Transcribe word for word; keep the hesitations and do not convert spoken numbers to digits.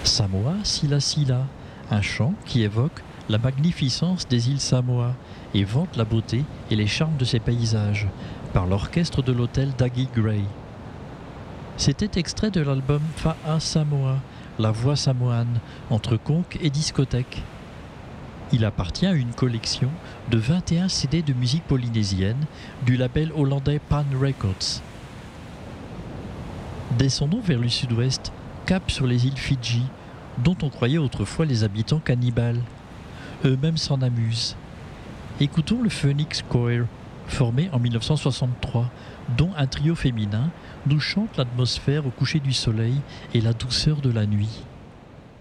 Samoa Sila Sila, un chant qui évoque la magnificence des îles Samoa et vante la beauté et les charmes de ses paysages, par l'orchestre de l'hôtel Daggy Gray. C'était extrait de l'album Fa'a Samoa, la voix samoane, entre conque et discothèque. Il appartient à une collection de vingt et un C D de musique polynésienne du label hollandais Pan Records. Descendons vers le sud-ouest, cap sur les îles Fidji, dont on croyait autrefois les habitants cannibales. Eux-mêmes s'en amusent. Écoutons le Phoenix Choir, formé en mille neuf cent soixante-trois, dont un trio féminin nous chante l'atmosphère au coucher du soleil et la douceur de la nuit.